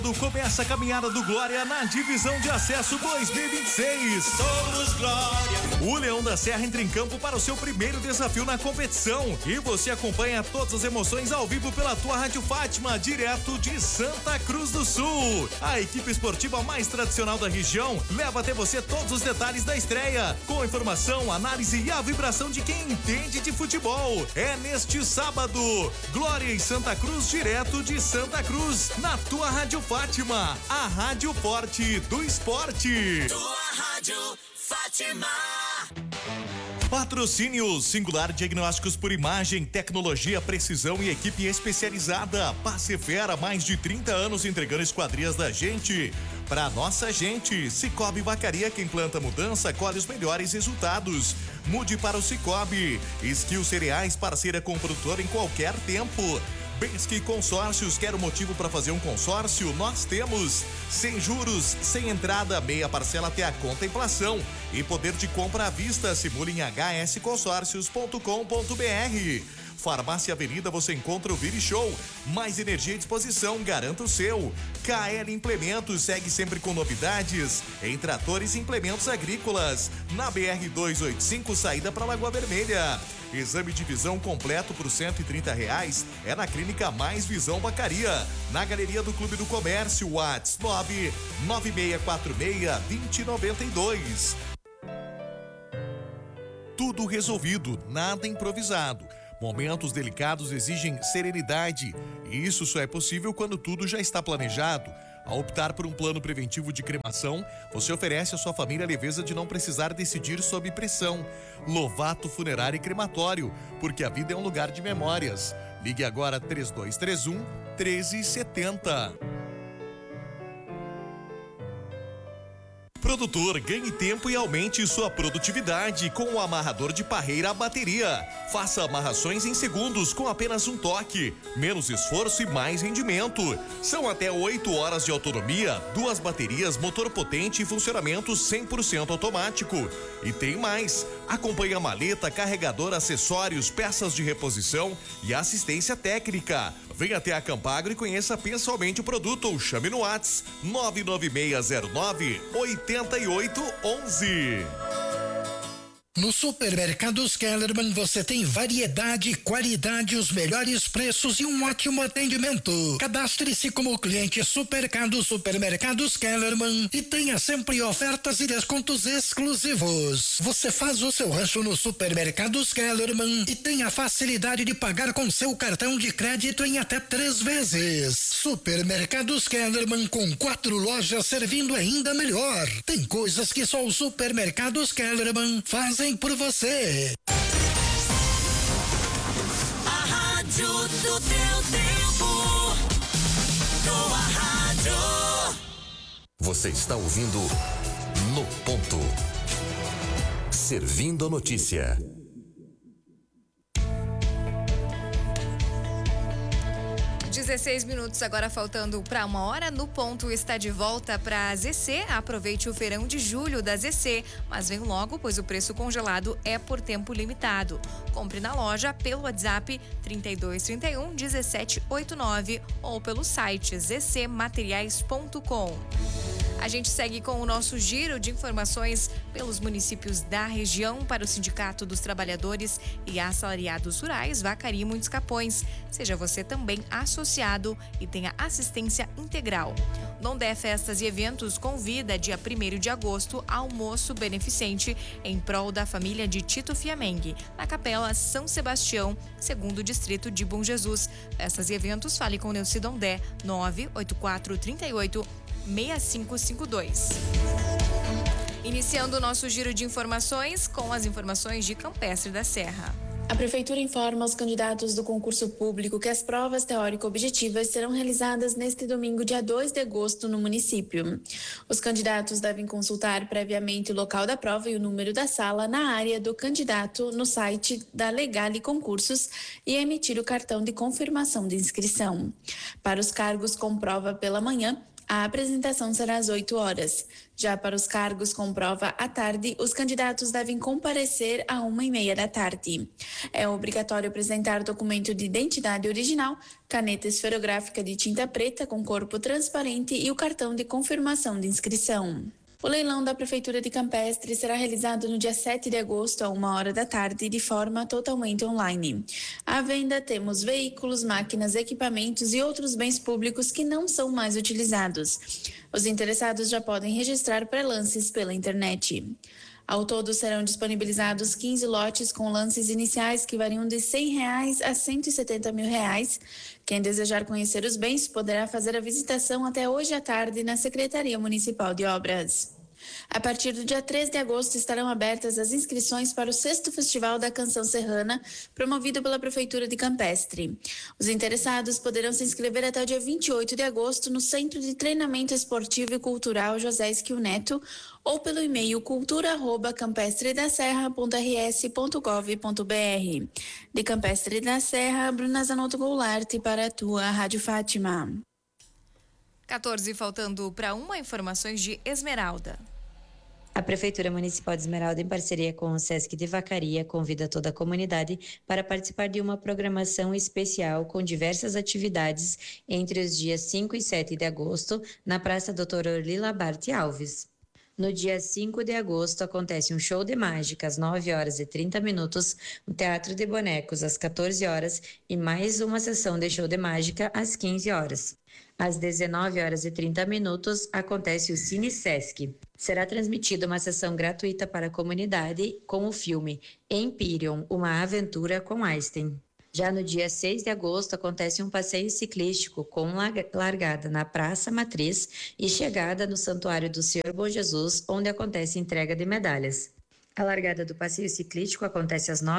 Começa a caminhada do Glória na divisão de acesso 2026. Somos Glória. O Leão da Serra entra em campo para o seu primeiro desafio na competição e você acompanha todas as emoções ao vivo pela tua Rádio Fátima, direto de Santa Cruz do Sul. A equipe esportiva mais tradicional da região leva até você todos os detalhes da estreia, com informação, análise e a vibração de quem entende de futebol. É neste sábado, Glória em Santa Cruz, direto de Santa Cruz, na tua Rádio Fátima, a rádio forte do esporte. Tua Rádio Fátima. Patrocínio Singular Diagnósticos por Imagem, tecnologia, precisão e equipe especializada. Passefera, mais de 30 anos entregando esquadrias da gente. Pra nossa gente, Cicobi Vacaria, quem planta mudança, colhe os melhores resultados. Mude para o Cicobi. Skill Cereais, parceira com o produtor em qualquer tempo. Penske Consórcios, quer um motivo para fazer um consórcio? Nós temos. Sem juros, sem entrada, meia parcela até a contemplação e poder de compra à vista. Simule em hsconsórcios.com.br. Farmácia Avenida, você encontra o Vire Show. Mais energia e disposição, garanta o seu. KL Implementos, segue sempre com novidades em tratores e implementos agrícolas. Na BR-285, saída para Lagoa Vermelha. Exame de visão completo por R$130 é na Clínica Mais Visão Vacaria. Na Galeria do Clube do Comércio, WhatsApp 99646-2092. Tudo resolvido, nada improvisado. Momentos delicados exigem serenidade, e isso só é possível quando tudo já está planejado. Ao optar por um plano preventivo de cremação, você oferece à sua família a leveza de não precisar decidir sob pressão. Lovato Funerário e Crematório, porque a vida é um lugar de memórias. Ligue agora 3231-1370. Produtor, ganhe tempo e aumente sua produtividade com o amarrador de parreira à bateria. Faça amarrações em segundos com apenas um toque. Menos esforço e mais rendimento. São até 8 horas de autonomia, 2 baterias, motor potente e funcionamento 100% automático. E tem mais. Acompanha maleta, carregador, acessórios, peças de reposição e assistência técnica. Venha até a Campagro e conheça pessoalmente o produto ou chame no WhatsApp 99609-8811. No Supermercados Kellerman você tem variedade, qualidade, os melhores preços e um ótimo atendimento. Cadastre-se como cliente Supermercados Kellerman e tenha sempre ofertas e descontos exclusivos. Você faz o seu rancho no Supermercados Kellerman e tem a facilidade de pagar com seu cartão de crédito em até 3 vezes. Supermercados Kellerman, com 4 lojas servindo ainda melhor. Tem coisas que só os Supermercados Kellerman fazem por você. A rádio do teu tempo. Tua rádio. Você está ouvindo No Ponto. Servindo a notícia. 16 minutos agora faltando para 1h. No Ponto está de volta para a ZC. Aproveite o feirão de julho da ZC, mas vem logo, pois o preço congelado é por tempo limitado. Compre na loja pelo WhatsApp 3231-1789 ou pelo site zcmateriais.com. A gente segue com o nosso giro de informações pelos municípios da região para o Sindicato dos Trabalhadores e Assalariados Rurais Vacaria e Muitos Capões. Seja você também associado e tenha assistência integral. Nondé Festas e Eventos convida dia 1º de agosto almoço beneficente em prol da família de Tito Fiamengue, na Capela São Sebastião, segundo distrito de Bom Jesus. Festas e Eventos, fale com Neuci Dondé, 98438 6552. Iniciando o nosso giro de informações com as informações de Campestre da Serra. A Prefeitura informa aos candidatos do concurso público que as provas teórico-objetivas serão realizadas neste domingo, dia 2 de agosto, no município. Os candidatos devem consultar previamente o local da prova e o número da sala na área do candidato no site da Legale Concursos e emitir o cartão de confirmação de inscrição. Para os cargos com prova pela manhã, A apresentação será às 8 horas. Já para os cargos com prova à tarde, os candidatos devem comparecer à 1h30 da tarde. É obrigatório apresentar documento de identidade original, caneta esferográfica de tinta preta com corpo transparente e o cartão de confirmação de inscrição. O leilão da Prefeitura de Campestre será realizado no dia 7 de agosto, a 1h da tarde, de forma totalmente online. À venda temos veículos, máquinas, equipamentos e outros bens públicos que não são mais utilizados. Os interessados já podem registrar pré-lances pela internet. Ao todo, serão disponibilizados 15 lotes com lances iniciais que variam de R$ 100 a R$ 170 mil. Quem desejar conhecer os bens poderá fazer a visitação até hoje à tarde na Secretaria Municipal de Obras. A partir do dia 3 de agosto estarão abertas as inscrições para o 6º Festival da Canção Serrana, promovido pela Prefeitura de Campestre. Os interessados poderão se inscrever até o dia 28 de agosto no Centro de Treinamento Esportivo e Cultural José Esquil Neto ou pelo e-mail cultura@campestredaserra.rs.gov.br. De Campestre da Serra, Bruna Zanotto Goulart para a tua Rádio Fátima. 14, faltando para uma, informações de Esmeralda. A Prefeitura Municipal de Esmeralda, em parceria com o Sesc de Vacaria, convida toda a comunidade para participar de uma programação especial com diversas atividades entre os dias 5 e 7 de agosto, na Praça Dr. Orlila Barte Alves. No dia 5 de agosto, acontece um show de mágica às 9h30, um teatro de bonecos às 14 horas e mais uma sessão de show de mágica às 15 horas. Às 19h30, acontece o Cine Sesc. Será transmitida uma sessão gratuita para a comunidade com o filme Empyrean, uma aventura com Einstein. Já no dia 6 de agosto, acontece um passeio ciclístico com largada na Praça Matriz e chegada no Santuário do Senhor Bom Jesus, onde acontece entrega de medalhas. A largada do passeio ciclístico acontece às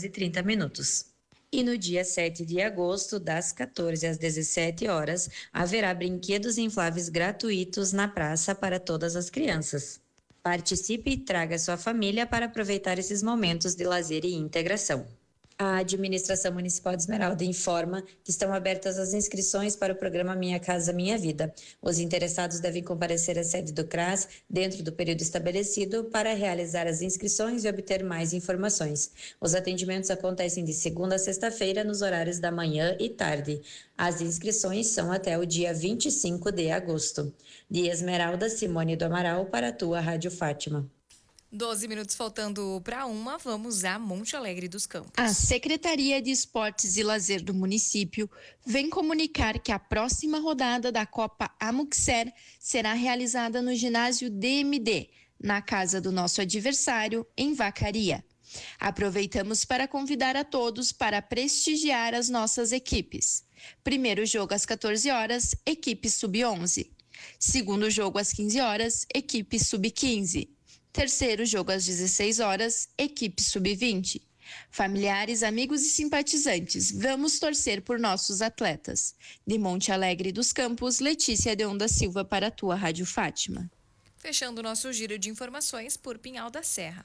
9h30. E no dia 7 de agosto, das 14 às 17 horas, haverá brinquedos infláveis gratuitos na praça para todas as crianças. Participe e traga sua família para aproveitar esses momentos de lazer e integração. A Administração Municipal de Esmeralda informa que estão abertas as inscrições para o programa Minha Casa Minha Vida. Os interessados devem comparecer à sede do CRAS dentro do período estabelecido para realizar as inscrições e obter mais informações. Os atendimentos acontecem de segunda a sexta-feira nos horários da manhã e tarde. As inscrições são até o dia 25 de agosto. De Esmeralda, Simone do Amaral para a tua Rádio Fátima. 12 minutos faltando para uma, vamos a Monte Alegre dos Campos. A Secretaria de Esportes e Lazer do município vem comunicar que a próxima rodada da Copa Amuxer será realizada no ginásio DMD, na casa do nosso adversário, em Vacaria. Aproveitamos para convidar a todos para prestigiar as nossas equipes. Primeiro jogo às 14 horas, equipe sub-11. Segundo jogo às 15 horas, equipe sub-15. Terceiro jogo às 16 horas, equipe sub-20. Familiares, amigos e simpatizantes, vamos torcer por nossos atletas. De Monte Alegre dos Campos, Letícia Deon da Silva para a tua Rádio Fátima. Fechando o nosso giro de informações por Pinhal da Serra.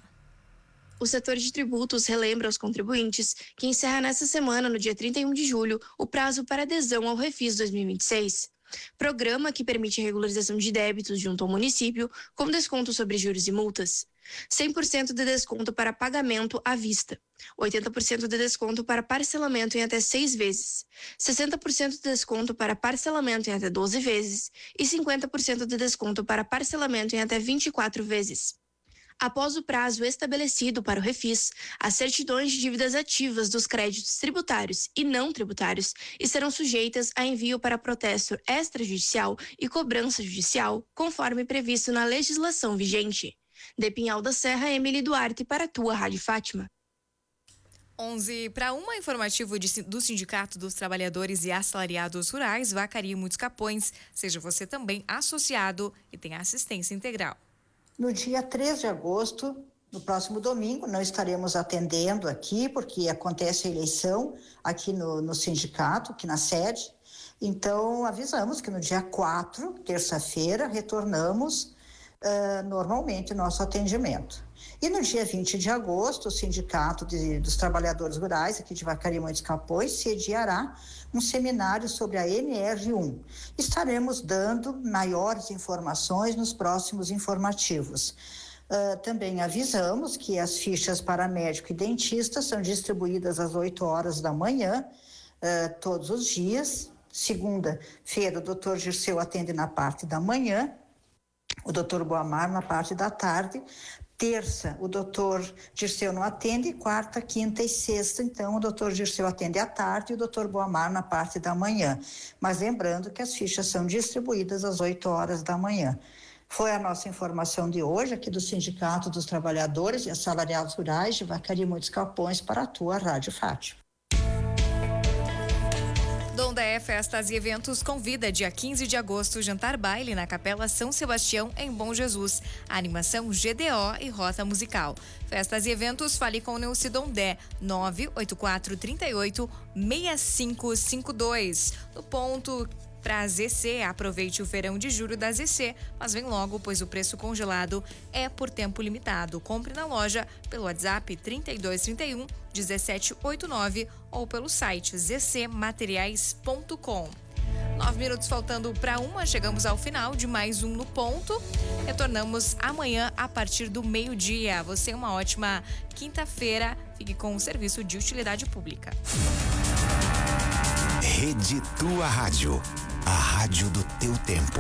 O setor de tributos relembra aos contribuintes que encerra nesta semana, no dia 31 de julho, o prazo para adesão ao Refis 2026. Programa que permite a regularização de débitos junto ao município, com desconto sobre juros e multas. 100% de desconto para pagamento à vista. 80% de desconto para parcelamento em até 6 vezes. 60% de desconto para parcelamento em até 12 vezes. E 50% de desconto para parcelamento em até 24 vezes. Após o prazo estabelecido para o Refis, as certidões de dívidas ativas dos créditos tributários e não tributários estarão sujeitas a envio para protesto extrajudicial e cobrança judicial, conforme previsto na legislação vigente. De Pinhal da Serra, Emily Duarte para a tua Rádio Fátima. 11 para uma, informativo do Sindicato dos Trabalhadores e Assalariados Rurais, Vacaria e Muitos Capões. Seja você também associado e tenha assistência integral. No dia 3 de agosto, no próximo domingo, não estaremos atendendo aqui, porque acontece a eleição aqui no sindicato, aqui na sede. Então, avisamos que no dia 4, terça-feira, retornamos normalmente o nosso atendimento. E no dia 20 de agosto, o Sindicato dos Trabalhadores Rurais aqui de Vacaria e Montes Capões sediará um seminário sobre a NR1. Estaremos dando maiores informações nos próximos informativos. Também avisamos que as fichas para médico e dentista são distribuídas às 8 horas da manhã, todos os dias. Segunda-feira, o doutor Dirceu atende na parte da manhã, o doutor Boamar na parte da tarde. Terça, o doutor Dirceu não atende, quarta, quinta e sexta, então o doutor Dirceu atende à tarde e o doutor Boamar na parte da manhã. Mas lembrando que as fichas são distribuídas às 8 horas da manhã. Foi a nossa informação de hoje aqui do Sindicato dos Trabalhadores e Assalariados Rurais de Vacaria e Montes Capões para a tua Rádio Fátima. Dondé Festas e Eventos convida dia 15 de agosto jantar baile na Capela São Sebastião em Bom Jesus. Animação GDO e rota musical. Festas e Eventos, fale com Neuci Dondé 98438-6552. No ponto para ZC, aproveite o feirão de julho da ZC, mas vem logo, pois o preço congelado é por tempo limitado. Compre na loja pelo WhatsApp 3231 1789 ou pelo site zcmateriais.com. 9 minutos faltando para 1, chegamos ao final de mais um No Ponto. Retornamos amanhã a partir do meio-dia. Você uma ótima quinta-feira. Fique com o serviço de utilidade pública. Rede Tua Rádio, a rádio do teu tempo.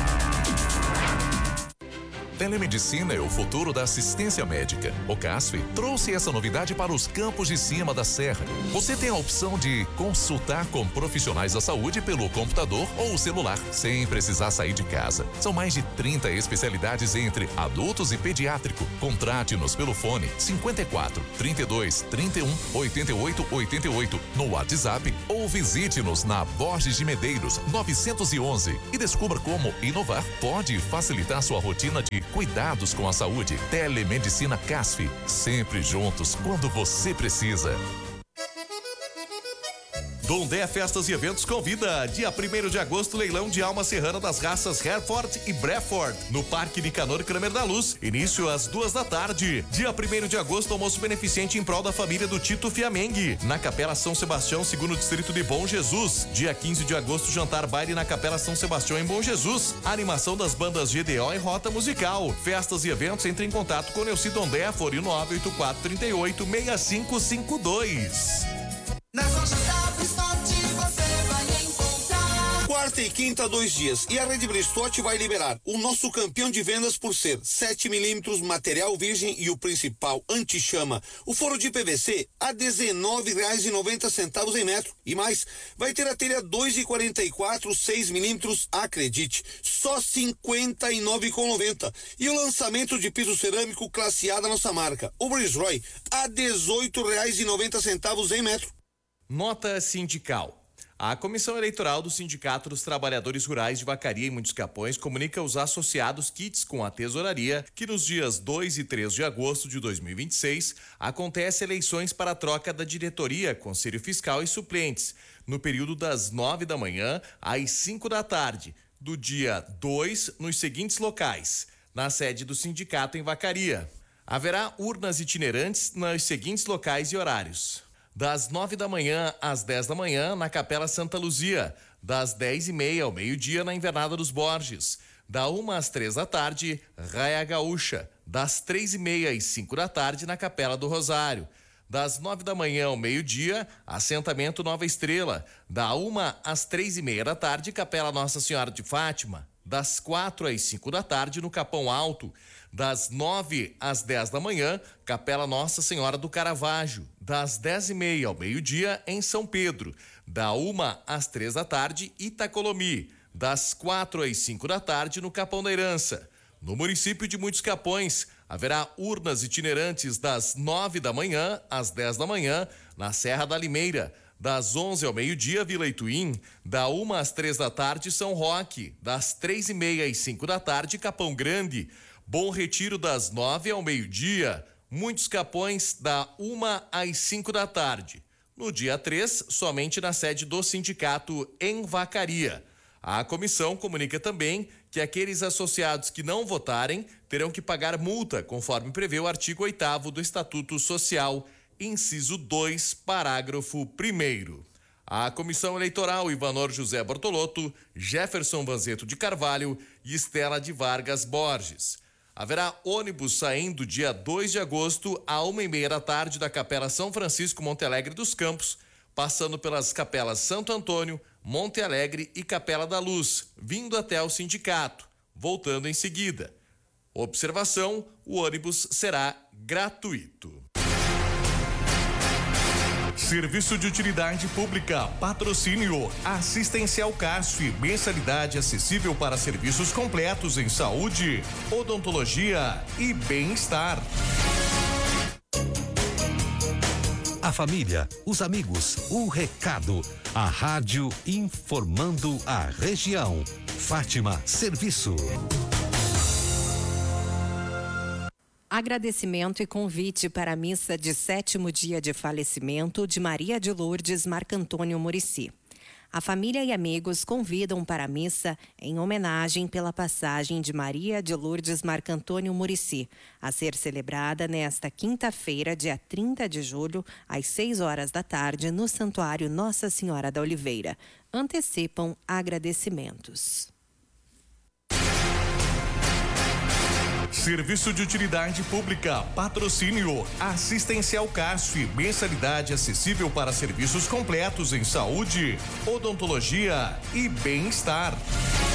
Telemedicina é o futuro da assistência médica. O CASF trouxe essa novidade para os campos de cima da serra. Você tem a opção de consultar com profissionais da saúde pelo computador ou celular, sem precisar sair de casa. São mais de 30 especialidades entre adultos e pediátrico. Contrate-nos pelo fone 54 32 31 88 88 no WhatsApp ou visite-nos na Borges de Medeiros 911 e descubra como inovar pode facilitar sua rotina de cuidados com a saúde. Telemedicina CASF, sempre juntos quando você precisa. Dondé Festas e Eventos convida dia 1º de agosto, leilão de alma serrana das raças Hereford e Breford, no Parque Nicanor Kramer da Luz, início às 2 da tarde. Dia 1º de agosto, almoço beneficente em prol da família do Tito Fiamengue, na Capela São Sebastião, segundo distrito de Bom Jesus. Dia 15 de agosto, jantar baile na Capela São Sebastião em Bom Jesus, animação das bandas GDO e rota musical. Festas e eventos, entre em contato com Neuci Dondé, fone 98438-6552. Nas lojas da Bristote você vai encontrar. Quarta e quinta, 2 dias. E a Rede Bristote vai liberar o nosso campeão de vendas por ser 7mm, material virgem e o principal, anti-chama. O forro de PVC a R$19,90 em metro. E mais, vai ter a telha 2,44, 6mm, acredite, só R$59,90. E o lançamento de piso cerâmico classe A da nossa marca, o Brisroy, a R$18,90 em metro. Nota sindical. A Comissão Eleitoral do Sindicato dos Trabalhadores Rurais de Vacaria e Montes Capões comunica aos associados kits com a tesouraria que nos dias 2 e 3 de agosto de 2026 acontece eleições para a troca da diretoria, conselho fiscal e suplentes, no período das 9 da manhã às 5 da tarde, do dia 2 nos seguintes locais: na sede do sindicato em Vacaria. Haverá urnas itinerantes nos seguintes locais e horários: das 9 da manhã às 10 da manhã, na Capela Santa Luzia. Das 10h30 ao meio-dia, na Invernada dos Borges. Da 1 às 3 da tarde, Raia Gaúcha. Das 3h30 às 5 da tarde, na Capela do Rosário. Das 9 da manhã ao meio-dia, assentamento Nova Estrela. Da 1 às 3h30 da tarde, Capela Nossa Senhora de Fátima. Das 4 às 5 da tarde, no Capão Alto. Das 9 às 10 da manhã, Capela Nossa Senhora do Caravaggio. Das 10h30 ao meio-dia, em São Pedro. Da 1 às 3 da tarde, Itacolomi. Das 4 às 5 da tarde, no Capão da Herança. No município de Montes Capões, haverá urnas itinerantes das 9 da manhã às 10 da manhã, na Serra da Limeira. Das 11 ao meio-dia, Vila Ituim. Da 1 às 3 da tarde, São Roque. Das 3h30 às 5 da tarde, Capão Grande. Bom Retiro, das 9 ao meio-dia. Montes Capões, da 1 às 5 da tarde. No dia 3, somente na sede do sindicato em Vacaria. A comissão comunica também que aqueles associados que não votarem terão que pagar multa, conforme prevê o artigo 8º do Estatuto Social, inciso 2, parágrafo 1º. A comissão eleitoral Ivanor José Bortolotto, Jefferson Vanzeto de Carvalho e Estela de Vargas Borges. Haverá ônibus saindo dia 2 de agosto à 1h30 da tarde da Capela São Francisco Monte Alegre dos Campos, passando pelas capelas Santo Antônio, Monte Alegre e Capela da Luz, vindo até o sindicato, voltando em seguida. Observação: o ônibus será gratuito. Serviço de utilidade pública, patrocínio, Assistencial CASF, mensalidade acessível para serviços completos em saúde, odontologia e bem-estar. A família, os amigos, o recado. A rádio informando a região. Fátima Serviço. Agradecimento e convite para a missa de 7º dia de falecimento de Maria de Lourdes Marcantônio Murici. A família e amigos convidam para a missa em homenagem pela passagem de Maria de Lourdes Marcantônio Murici, a ser celebrada nesta quinta-feira, dia 30 de julho, às 6 horas da tarde, no Santuário Nossa Senhora da Oliveira. Antecipam agradecimentos. Serviço de utilidade pública, patrocínio, Assistencial CASF, mensalidade acessível para serviços completos em saúde, odontologia e bem-estar.